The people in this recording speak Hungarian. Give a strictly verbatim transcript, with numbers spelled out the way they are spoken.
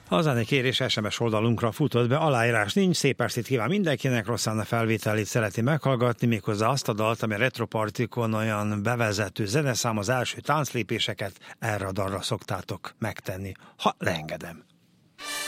A zenekérés es em es oldalunkra futott be, aláírás nincs, szép estét kíván mindenkinek, Rosszana felvételét szereti meghallgatni, méghozzá azt a dalt, ami a Retropartikon olyan bevezető zeneszám, az első tánclépéseket erre a dalra szoktátok megtenni, ha leengedem.